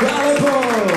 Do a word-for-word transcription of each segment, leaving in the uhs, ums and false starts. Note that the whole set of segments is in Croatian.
Hvala lepo!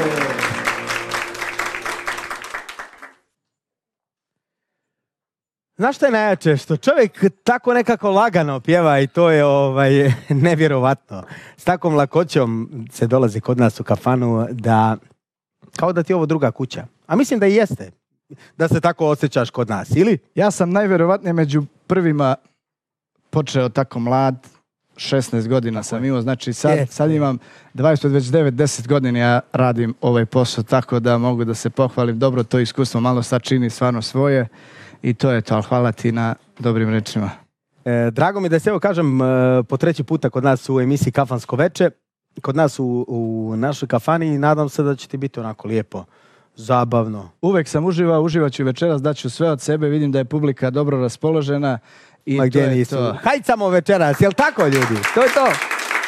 Znaš što je najjače? Što čovjek tako nekako lagano pjeva i to je ovaj, nevjerovatno. S takvom lakoćom se dolazi kod nas u kafanu da kao da ti je ovo druga kuća. A mislim da i jeste. Da se tako osjećaš kod nas, ili? Ja sam najvjerovatnije među prvima počeo tako mlad, šesnaest godina sam imao, znači sad, sad imam dvadeset, već devet deset godina ja radim ovaj posao, tako da mogu da se pohvalim. Dobro, to iskustvo malo sad čini stvarno svoje i to je to, ali hvala ti na dobrim rečima. E, drago mi da se evo kažem e, po treći puta kod nas u emisiji Kafansko veče, kod nas u, u našoj kafani i nadam se da će ti biti onako lijepo, zabavno. Uvek sam uživao, uživat ću večeras, daću sve od sebe, vidim da je publika dobro raspoložena i Ma to je nisu? to. Hajcamo večeras, jel tako ljudi? To je to.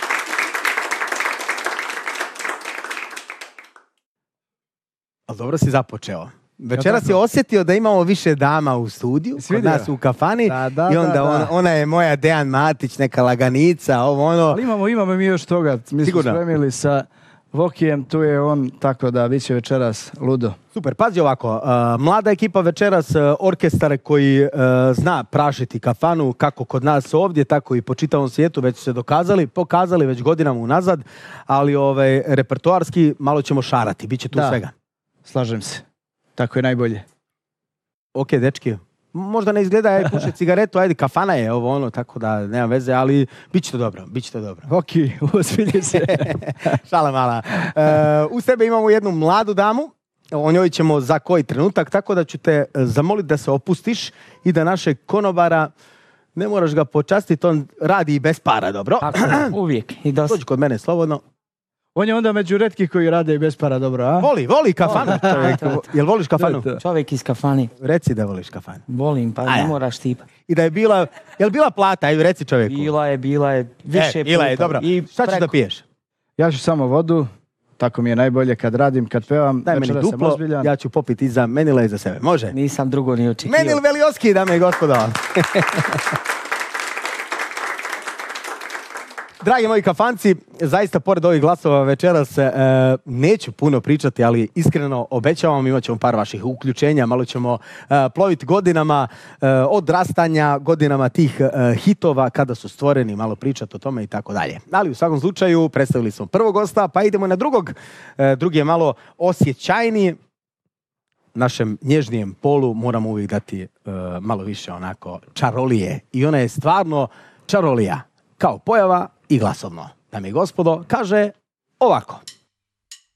Ali dobro si započeo. Večeras si osjetio da imamo više dama u studiju, kod nas u kafani, da, da, i onda da, da. Ona, ona je moja Dejan Matić, neka laganica, ovo ono. Ali imamo, imamo mi još toga, mi smo spremili sa Vokijem, tu je on, tako da bit će večeras ludo. Super, pazi ovako, uh, mlada ekipa večeras, uh, orkestar koji uh, zna prašiti kafanu, kako kod nas ovdje, tako i po čitavom svijetu, već su se dokazali, pokazali već godinama unazad, ali ovaj, repertoarski malo ćemo šarati, bit će tu da, svega. Slažem se, tako je najbolje. Ok, dečki, možda ne izgleda, aj puše cigaretu, ajde, kafana je ovo ono, tako da nema veze, ali bit će to dobro, bit će to dobro. Voki, uozbilji se. Šala mala. Uh, uz tebe imamo jednu mladu damu, o njoj ćemo za koji trenutak, tako da ću te zamoliti da se opustiš i da našeg konobara, ne moraš ga počastiti, on radi i bez para, dobro? Tako, uvijek. I dosta. Dođi kod mene slobodno. On je onda među retkih koji rade i bez para, dobro, a? Voli, voli kafanu. Čovjek. Jel voliš kafanu? Čovjek iz kafani. Reci da voliš kafanu. Volim, pa ne moraš tipa. I da je bila, jel bila plata? Ajde, reci čovjeku. Bila je, bila je više e, bila puta. je, dobro. I šta ćeš da piješ? Ja ću samo vodu, tako mi je najbolje kad radim, kad pevam. Daj meni duplo, ja ću popiti i za Menila i za sebe. Može? Nisam drugo ni očekio. Menil Velioski, dame i gospodo. Dragi moji kafanci, zaista pored ovih glasova večeras e, neću puno pričati, ali iskreno obećavam, imat ćemo par vaših uključenja, malo ćemo e, ploviti godinama e, odrastanja, godinama tih e, hitova kada su stvoreni, malo pričati o tome i tako dalje. Ali u svakom slučaju predstavili smo prvog gosta, pa idemo na drugog. E, drugi je malo osjećajniji. Našem nježnijem polu moramo uvijek dati e, malo više onako čarolije. I ona je stvarno čarolija, kao pojava i glasovno. Dame i gospodo, kaže ovako.